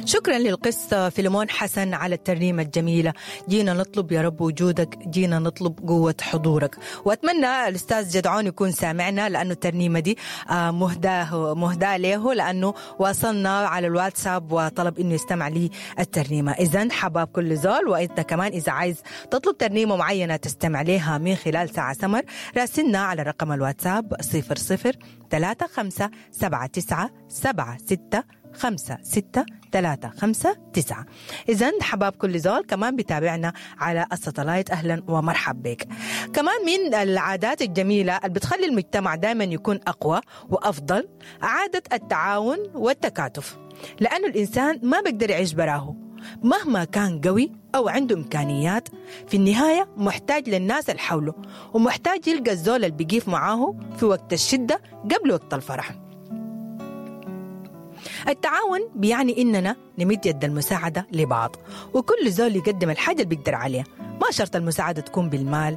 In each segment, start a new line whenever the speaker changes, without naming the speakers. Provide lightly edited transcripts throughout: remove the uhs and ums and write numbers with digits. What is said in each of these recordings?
شكرا للقس فيلمون حسن على الترنيمة الجميلة. جينا نطلب يا رب وجودك، جينا نطلب قوة حضورك. وأتمنى الأستاذ جدعون يكون سامعنا، لأنه الترنيمة دي مهداة له، لأنه واصلنا على الواتساب وطلب إنه يستمع لي الترنيمة. إذن حباب كل زول، وإنت كمان إذا عايز تطلب ترنيمة معينة تستمع لها من خلال ساعة سمر، راسلنا على رقم الواتساب 0035797656. إذن حباب كل زول كمان بتابعنا على الساتلايت، أهلا ومرحب بك. كمان من العادات الجميلة اللي بتخلي المجتمع دائما يكون أقوى وأفضل عادة التعاون والتكاتف، لأنه الإنسان ما بيقدر يعيش براه مهما كان قوي أو عنده إمكانيات. في النهاية محتاج للناس اللي حوله، ومحتاج يلقى الزول اللي بيقيف معاه في وقت الشدة قبل وقت الفرح. التعاون بيعني إننا نمد يد المساعدة لبعض، وكل زول يقدم الحاجة اللي بيقدر عليها. ما شرط المساعدة تكون بالمال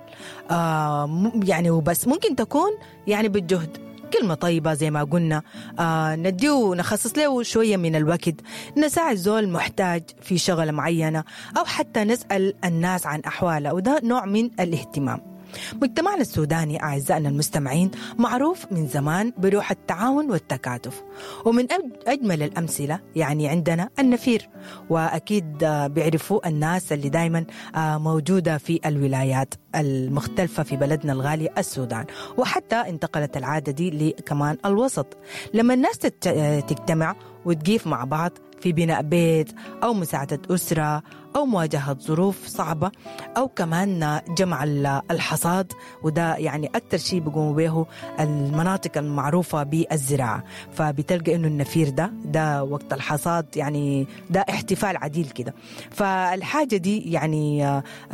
يعني وبس، ممكن تكون يعني بالجهد، كلمة طيبة زي ما قلنا، نديه نخصص له شوية من الوقت، نساعد زول محتاج في شغلة معينة، أو حتى نسأل الناس عن أحواله، وده نوع من الاهتمام. مجتمعنا السوداني أعزائنا المستمعين معروف من زمان بروح التعاون والتكاتف، ومن أجمل الأمثلة يعني عندنا النفير، وأكيد بيعرفوا الناس اللي دايما موجودة في الولايات المختلفة في بلدنا الغالي السودان، وحتى انتقلت العادة دي لكمان الوسط. لما الناس تجتمع وتقيف مع بعض في بناء بيت أو مساعدة أسرة أو مواجهة ظروف صعبة، أو كمان جمع الحصاد، وده يعني أكتر شيء بيقوموا به المناطق المعروفة بالزراعة. فبتلقى إنه النفير ده وقت الحصاد، يعني ده احتفال عديل كده. فالحاجة دي يعني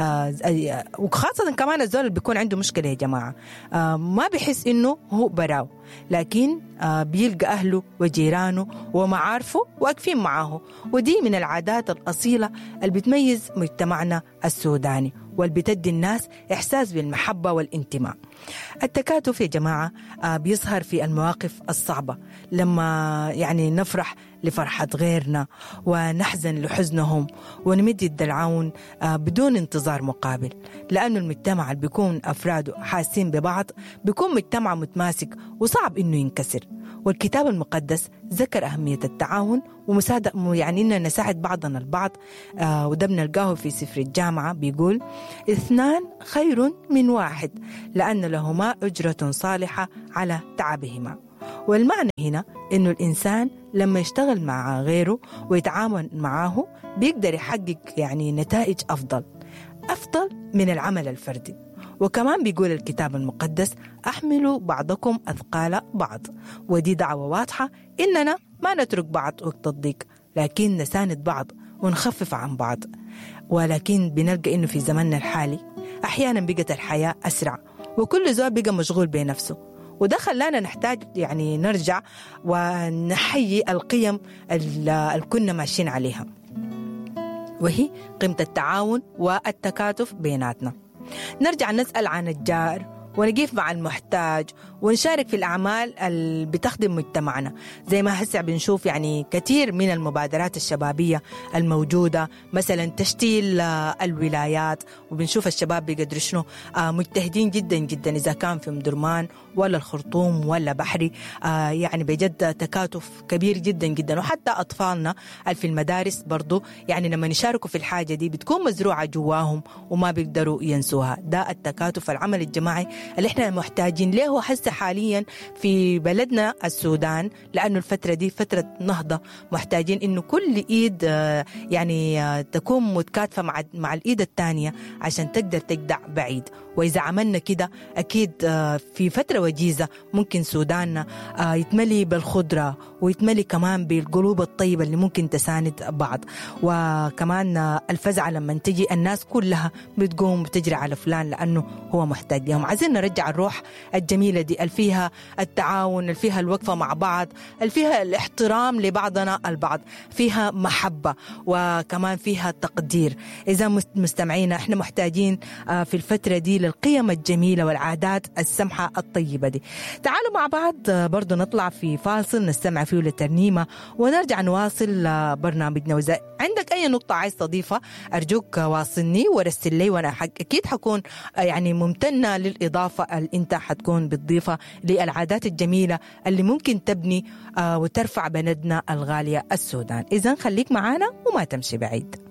وخاصة كمان الزول اللي بيكون عنده مشكلة يا جماعة، ما بيحس إنه هو براو، لكن بيلقى أهله وجيرانه ومعارفه واقفين معاه. ودي من العادات الأصيلة اللي بتميز مجتمعنا السوداني، واللي بتدي الناس إحساس بالمحبة والانتماء. التكاتف يا جماعة بيظهر في المواقف الصعبة، لما يعني نفرح لفرحة غيرنا ونحزن لحزنهم، ونمد يد العون بدون انتظار مقابل، لأنه المجتمع اللي بيكون أفراده حاسين ببعض بيكون مجتمع متماسك وصعب إنه ينكسر. والكتاب المقدس ذكر أهمية التعاون ومساعدة، يعني إننا نساعد بعضنا البعض، وده بنلقاه في سفر الجامعة بيقول 2 خير من 1، لأن لهما أجرة صالحة على تعبهما. والمعنى هنا إنه الإنسان لما يشتغل مع غيره ويتعاون معه بيقدر يحقق يعني نتائج أفضل من العمل الفردي. وكمان بيقول الكتاب المقدس أحملوا بعضكم أثقال بعض، ودي دعوة واضحة إننا ما نترك بعض وقت الضيق، لكن نساند بعض ونخفف عن بعض. ولكن بنلقى إنه في زمننا الحالي أحيانا بقت الحياة أسرع، وكل زول بقى مشغول بنفسه، وده خلانا نحتاج يعني نرجع ونحيي القيم اللي كنا ماشيين عليها، وهي قيمة التعاون والتكاتف بيناتنا. نرجع نسأل عن الجار ونقيف مع المحتاج ونشارك في الأعمال اللي بتخدم مجتمعنا، زي ما هسه بنشوف يعني كثير من المبادرات الشبابية الموجودة، مثلا تشتيل الولايات، وبنشوف الشباب بيقدروا شنو مجتهدين جدا جدا، إذا كان في مدرمان ولا الخرطوم ولا بحري، يعني بجد تكاتف كبير جدا جدا. وحتى أطفالنا في المدارس برضو يعني لما يشاركوا في الحاجة دي بتكون مزروعة جواهم وما بيقدروا ينسوها. ده التكاتف، العمل الجماعي اللي احنا محتاجين له هسه حاليا في بلدنا السودان، لأنه الفترة دي فترة نهضة، محتاجين إنه كل إيد يعني تكون متكاتفة مع الإيد الثانية عشان تقدر تجدع بعيد. وإذا عملنا كده أكيد في فترة وجيزة ممكن سوداننا يتملي بالخضرة، ويتملي كمان بالقلوب الطيبة اللي ممكن تساند بعض. وكمان الفزعة لما تجي الناس كلها بتقوم بتجري على فلان لأنه هو محتاج لهم. عايزين نرجع الروح الجميلة دي اللي فيها التعاون، اللي فيها الوقفة مع بعض، اللي فيها الاحترام لبعضنا البعض، فيها محبة، وكمان فيها تقدير. إذا مستمعينا احنا محتاجين في الفترة دي للقيم الجميلة والعادات السمحة الطيبة دي. تعالوا مع بعض برضو نطلع في فاصل نستمع فيه لترنيمة ونرجع نواصل برنامجنا. وإذا عندك أي نقطة عايز تضيفها أرجوك واصلني ورسل لي، وأنا أكيد حكون يعني ممتنة للإضافة اللي أنت حتكون بتضيفها للعادات الجميلة اللي ممكن تبني وترفع بلدنا الغالية السودان. إذن خليك معانا وما تمشي بعيد.